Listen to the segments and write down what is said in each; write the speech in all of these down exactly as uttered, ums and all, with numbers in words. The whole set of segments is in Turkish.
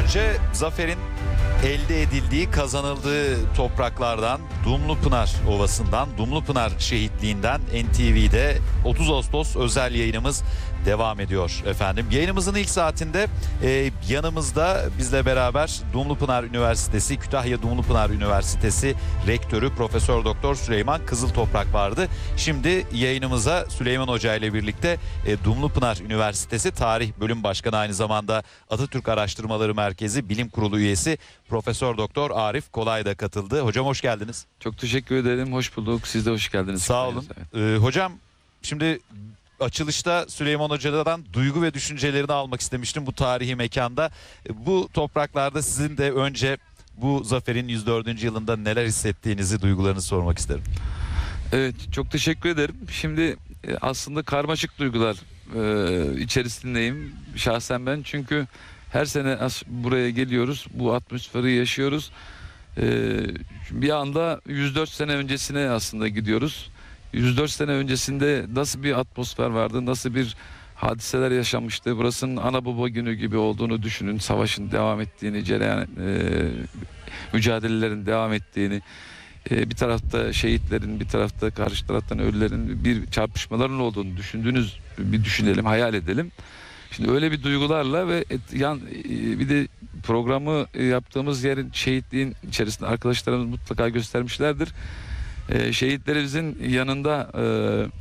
önce zaferin elde edildiği, kazanıldığı topraklardan, Dumlupınar Ovası'ndan, Dumlupınar Şehitliği'nden N T V'de otuz Ağustos özel yayınımız devam ediyor efendim. Yayınımızın ilk saatinde e, yanımızda bizle beraber Dumlupınar Üniversitesi, Kütahya Dumlupınar Üniversitesi Rektörü Profesör Doktor Süleyman Kızıltoprak vardı. Şimdi yayınımıza Süleyman Hoca ile birlikte e, Dumlupınar Üniversitesi Tarih Bölüm Başkanı, aynı zamanda Atatürk Araştırmaları Merkezi Bilim Kurulu üyesi Profesör Doktor Arif Kolay da katıldı. Hocam hoş geldiniz. Çok teşekkür ederim. Hoş bulduk. Siz de hoş geldiniz. Sağ olun. Evet. Ee, hocam şimdi açılışta Süleyman Hoca'dan duygu ve düşüncelerini almak istemiştim bu tarihi mekanda. Bu topraklarda sizin de önce bu zaferin yüz dördüncü yılında neler hissettiğinizi, duygularınızı sormak isterim. Evet, çok teşekkür ederim. Şimdi aslında karmaşık duygular e, içerisindeyim şahsen ben. Çünkü her sene buraya geliyoruz, bu atmosferi yaşıyoruz. E, bir anda yüz dört sene öncesine aslında gidiyoruz. yüz dört sene öncesinde nasıl bir atmosfer vardı, nasıl bir hadiseler yaşanmıştı. Burasının ana baba günü gibi olduğunu düşünün. Savaşın devam ettiğini, cereyan, e, mücadelelerin devam ettiğini, e, bir tarafta şehitlerin, bir tarafta karşı taraftan ölülerin, bir çarpışmaların olduğunu düşündüğünüz bir düşünelim, hayal edelim. Şimdi öyle bir duygularla ve et, yan, e, bir de programı yaptığımız yerin, şehitliğin içerisinde arkadaşlarımız mutlaka göstermişlerdir. Ee, şehitlerimizin yanında e,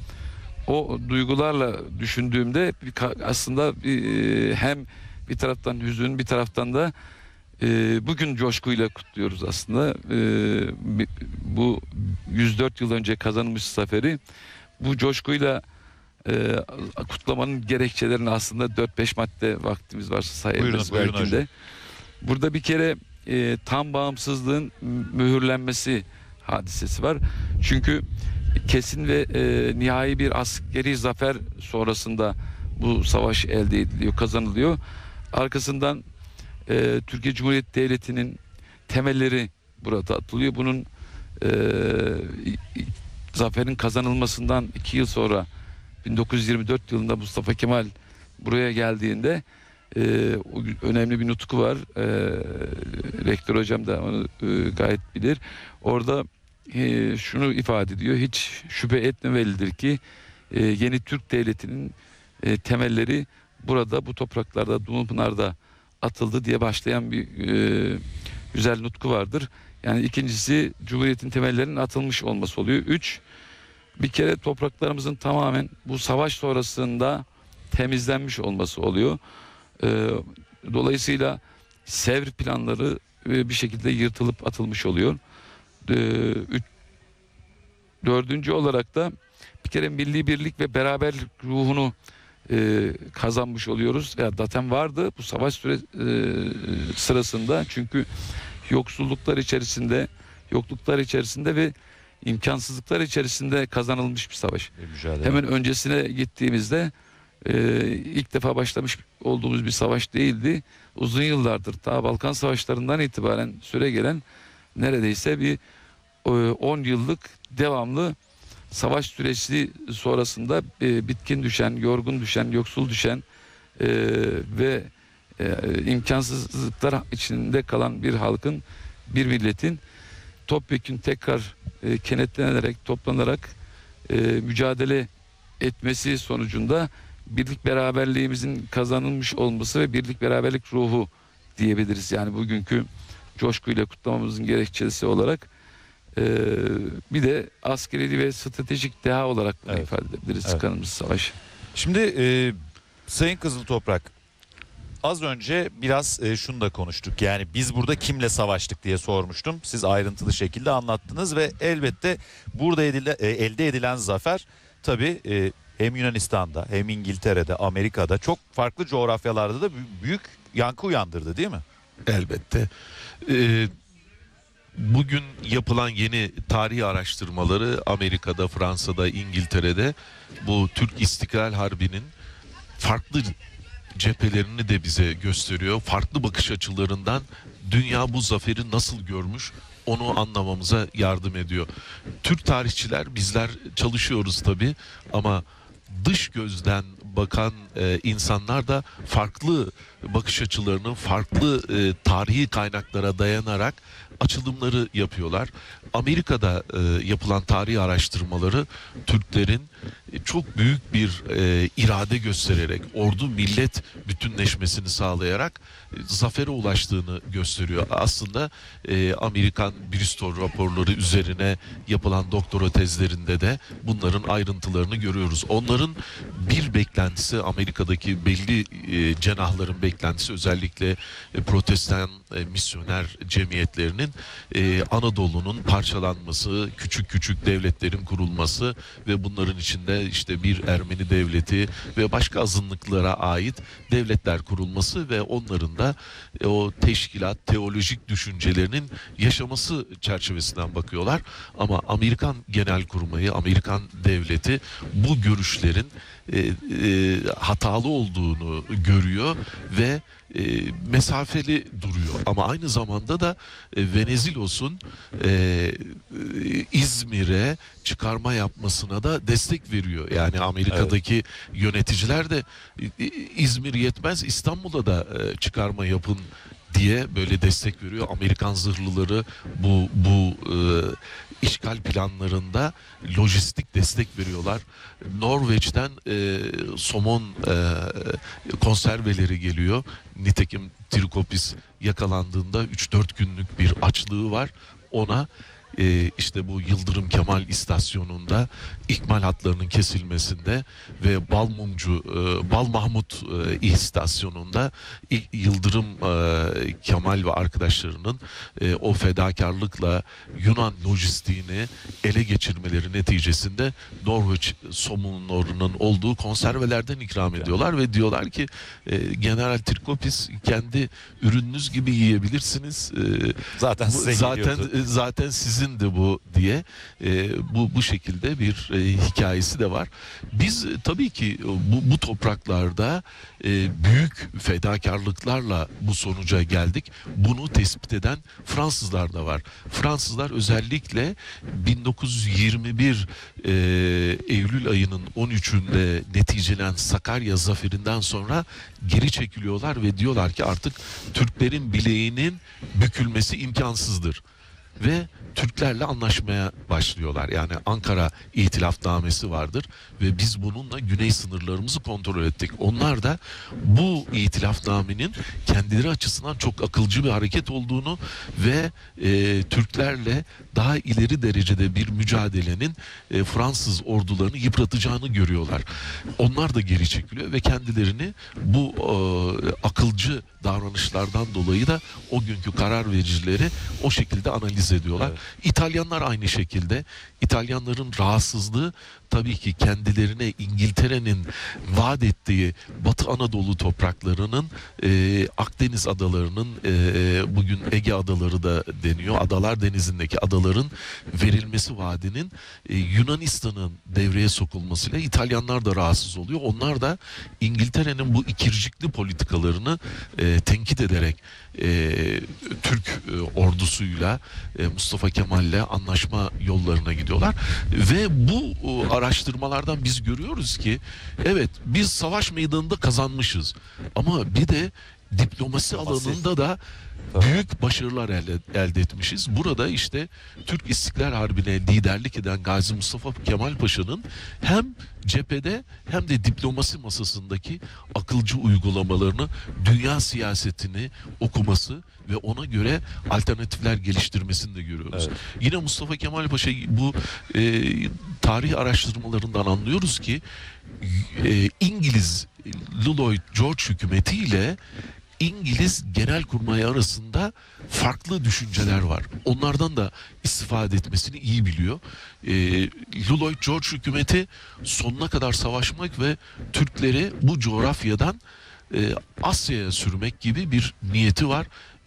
o duygularla düşündüğümde bir, aslında bir, e, hem bir taraftan hüzün, bir taraftan da e, bugün coşkuyla kutluyoruz aslında. E, bu yüz dört yıl önce kazanılmış zaferi bu coşkuyla e, kutlamanın gerekçelerini aslında dört beş madde vaktimiz varsa sayarız belki de. Burada bir kere e, tam bağımsızlığın mühürlenmesi hadisesi var. Çünkü kesin ve e, nihai bir askeri zafer sonrasında bu savaş elde ediliyor, kazanılıyor. Arkasından e, Türkiye Cumhuriyeti Devleti'nin temelleri burada atılıyor. Bunun e, zaferin kazanılmasından iki yıl sonra bin dokuz yüz yirmi dört yılında Mustafa Kemal buraya geldiğinde e, önemli bir nutku var. E, Rektör hocam da onu e, gayet bilir. Orada e, şunu ifade ediyor. Hiç şüphe etmemelidir ki e, yeni Türk Devleti'nin e, temelleri burada, bu topraklarda, Dumlupınar'da atıldı diye başlayan bir e, güzel nutku vardır. Yani ikincisi Cumhuriyet'in temellerinin atılmış olması oluyor. Üç, bir kere topraklarımızın tamamen bu savaş sonrasında temizlenmiş olması oluyor. E, dolayısıyla Sevr planları e, bir şekilde yırtılıp atılmış oluyor. E, üç, dördüncü olarak da bir kere milli birlik ve beraberlik ruhunu e, kazanmış oluyoruz. Ya zaten vardı bu savaş süre, e, sırasında, çünkü yoksulluklar içerisinde, yokluklar içerisinde ve imkansızlıklar içerisinde kazanılmış bir savaş. Bir Hemen öncesine gittiğimizde e, ilk defa başlamış olduğumuz bir savaş değildi. Uzun yıllardır, ta Balkan Savaşlarından itibaren süre gelen neredeyse bir on yıllık devamlı savaş süresi sonrasında e, bitkin düşen, yorgun düşen, yoksul düşen e, ve e, imkansızlıklar içinde kalan bir halkın, bir milletin topyekün tekrar e, kenetlenerek, toplanarak e, mücadele etmesi sonucunda birlik beraberliğimizin kazanılmış olması ve birlik beraberlik ruhu diyebiliriz. Yani bugünkü coşkuyla kutlamamızın gerekçesi olarak Ee, bir de askeri ve stratejik deha olarak evet. ifade edebiliriz evet. kanımız savaş. Şimdi e, Sayın Kızıltoprak, az önce biraz e, şunu da konuştuk. Yani biz burada kimle savaştık diye sormuştum. Siz ayrıntılı şekilde anlattınız ve elbette burada edile, e, elde edilen zafer tabii e, hem Yunanistan'da hem İngiltere'de, Amerika'da, çok farklı coğrafyalarda da büyük yankı uyandırdı değil mi? Elbette. Ee, Bugün yapılan yeni tarih araştırmaları Amerika'da, Fransa'da, İngiltere'de bu Türk İstiklal Harbi'nin farklı cephelerini de bize gösteriyor. Farklı bakış açılarından dünya bu zaferi nasıl görmüş onu anlamamıza yardım ediyor. Türk tarihçiler, bizler çalışıyoruz tabii, ama dış gözden bakan e, insanlar da farklı bakış açılarını farklı e, tarihi kaynaklara dayanarak açılımları yapıyorlar. Amerika'da e, yapılan tarih araştırmaları Türklerin e, çok büyük bir e, irade göstererek, ordu millet bütünleşmesini sağlayarak e, zafere ulaştığını gösteriyor. Aslında e, Amerikan Bristol raporları üzerine yapılan doktora tezlerinde de bunların ayrıntılarını görüyoruz. Onların bir beklentisi, Amerika'daki belli e, cenahların beklentisi, özellikle e, protestan e, misyoner cemiyetlerinin e, Anadolu'nun parçalanması, küçük küçük devletlerin kurulması ve bunların içinde işte bir Ermeni devleti ve başka azınlıklara ait devletler kurulması ve onların da e, o teşkilat, teolojik düşüncelerinin yaşaması çerçevesinden bakıyorlar. Ama Amerikan Genelkurmayı, Amerikan devleti bu görüşlerin e, e, hatalı olduğunu görüyor ve e, mesafeli duruyor. Ama aynı zamanda da e, Venizilos'un e, e, İzmir'e çıkarma yapmasına da destek veriyor. Yani Amerika'daki yöneticiler de e, İzmir yetmez, İstanbul'a da e, çıkarma yapın diye böyle destek veriyor. Amerikan zırhlıları bu bu e, işgal planlarında lojistik destek veriyorlar. Norveç'ten e, somon e, konserveleri geliyor. Nitekim Trikopis yakalandığında üç dört günlük bir açlığı var. Ona e, işte bu Yıldırım Kemal istasyonunda ikmal hatlarının kesilmesinde ve Balmumcu e, Bal Mahmut e, istasyonunda İ- Yıldırım e, Kemal ve arkadaşlarının e, o fedakarlıkla Yunan lojistiğini ele geçirmeleri neticesinde Norveç somonlarının olduğu konservelerden ikram ediyorlar ve diyorlar ki e, General Trikopis, kendi ürününüz gibi yiyebilirsiniz. E, Zaten bu, size zaten geliyordu. e, zaten sizin de bu diye e, bu bu şekilde bir e, hikayesi de var. Biz e, tabii ki bu bu topraklarda e, büyük fedakarlıklarla bu sonuca geldik. Bunu tespit eden Fransızlar da var. Fransızlar özellikle bin dokuz yüz yirmi bir e, Eylül ayının on üçünde neticelen Sakarya zaferinden sonra geri çekiliyorlar ve diyorlar ki artık Türklerin bileğinin bükülmesi imkansızdır. Ve Türklerle anlaşmaya başlıyorlar. Yani Ankara İtilafnamesi vardır ve biz bununla güney sınırlarımızı kontrol ettik. Onlar da bu itilafnamenin kendileri açısından çok akılcı bir hareket olduğunu ve e, Türklerle daha ileri derecede bir mücadelenin e, Fransız ordularını yıpratacağını görüyorlar. Onlar da geri çekiliyor ve kendilerini bu e, akılcı davranışlardan dolayı da o günkü karar vericileri o şekilde analiz ediyorlar. Evet. İtalyanlar aynı şekilde. İtalyanların rahatsızlığı tabii ki kendilerine İngiltere'nin vaat ettiği Batı Anadolu topraklarının, e, Akdeniz adalarının, e, bugün Ege adaları da deniyor, Adalar Denizi'ndeki adaların verilmesi vaadinin e, Yunanistan'ın devreye sokulmasıyla İtalyanlar da rahatsız oluyor. Onlar da İngiltere'nin bu ikircikli politikalarını e, tenkit ederek e, Türk e, ordusuyla e, Mustafa Kemal'le anlaşma yollarına gidiyorlar ve bu e, araştırmalardan biz görüyoruz ki evet, biz savaş meydanında kazanmışız ama bir de diplomasi alanında da büyük başarılar elde, elde etmişiz. Burada işte Türk İstiklal Harbi'ne liderlik eden Gazi Mustafa Kemal Paşa'nın hem cephede hem de diplomasi masasındaki akılcı uygulamalarını, dünya siyasetini okuması ve ona göre alternatifler geliştirmesini de görüyoruz. Evet. Yine Mustafa Kemal Paşa bu e, tarih araştırmalarından anlıyoruz ki e, İngiliz Lloyd George hükümetiyle İngiliz Genelkurmay arasında farklı düşünceler var. Onlardan da istifade etmesini iyi biliyor. Ee, Lloyd George hükümeti sonuna kadar savaşmak ve Türkleri bu coğrafyadan e, Asya'ya sürmek gibi bir niyeti var.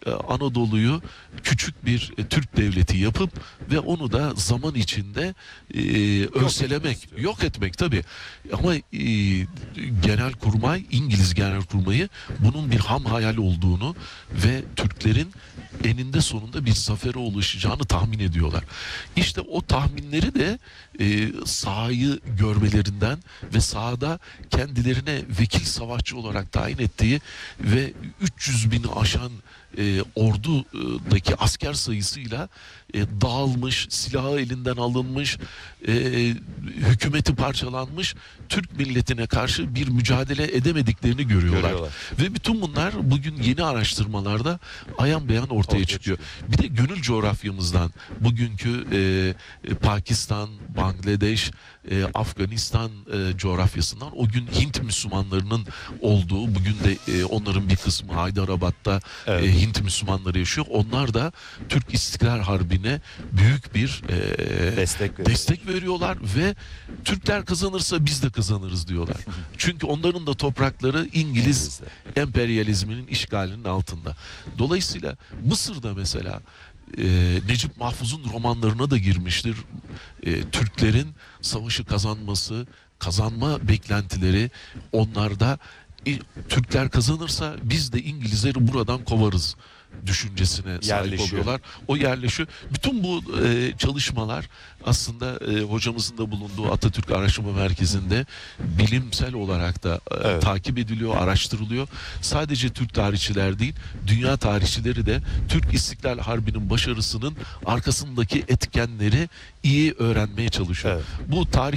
e, Anadolu'yu küçük bir e, Türk devleti yapıp ve onu da zaman içinde e, örselemek, istiyor. yok etmek tabii. Ama e, Genelkurmay, İngiliz Genelkurmayı bunun bir ham hayal olduğunu ve Türklerin eninde sonunda bir zafere ulaşacağını tahmin ediyorlar. İşte o tahminleri de e, sahayı görmelerinden ve sahada kendilerine vekil savaşçı olarak tayin ettiği ve üç yüz bini aşan e, ordudaki asker sayısıyla e, dağılmış, silahı elinden alınmış, e, hükümeti parçalanmış Türk milletine karşı bir mücadele edemediklerini görüyorlar. Görüyorlar. Ve bütün bunlar bugün yeni araştırmalarda ayan beyan ortaya, Ortaya çıkıyor. Bir de gönül coğrafyamızdan bugünkü e, e, Pakistan, Bangladeş, e, Afganistan e, coğrafyasından o gün Hint Müslümanlarının olduğu, bugün de e, onların bir kısmı Haydarabad'da Evet. e, Hint Müslümanları yaşıyor. Onlar da Türk İstiklal Harbi'ne büyük bir e, Destek veriyor. destek veriyorlar ve Türkler kazanırsa biz de kazanırız diyorlar. Çünkü onların da toprakları İngiliz İngilizler. emperyalizminin işgalinin altında. Dolayısıyla Mısır'da mesela e, Necip Mahfuz'un romanlarına da girmiştir. E, Türklerin savaşı kazanması, kazanma beklentileri onlarda, e, Türkler kazanırsa biz de İngilizleri buradan kovarız düşüncesine sahip Yerleşiyor. oluyorlar. O yerleşiyor. Bütün bu e, çalışmalar aslında e, hocamızın da bulunduğu Atatürk Araştırma Merkezi'nde bilimsel olarak da e, Evet. takip ediliyor, araştırılıyor. Sadece Türk tarihçiler değil, dünya tarihçileri de Türk İstiklal Harbi'nin başarısının arkasındaki etkenleri iyi öğrenmeye çalışıyor. Evet. Bu tarih